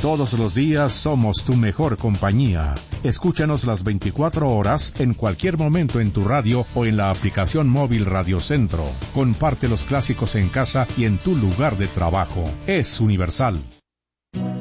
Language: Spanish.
Todos los días somos tu mejor compañía. Escúchanos las 24 horas en cualquier momento en tu radio o en la aplicación móvil Radio Centro. Comparte los clásicos en casa y en tu lugar de trabajo. Es Universal.